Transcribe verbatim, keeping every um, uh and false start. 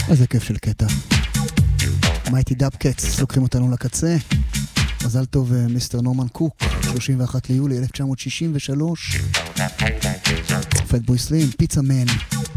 איזה כיף של קטע. מייטי דאבקטס לוקחים אותנו לקצה. מזל טוב מיסטר נורמן קוק, שלושים ואחד ליולי אלף תשע מאות שישים ושלוש. פטבוי סלים, פיצה מן.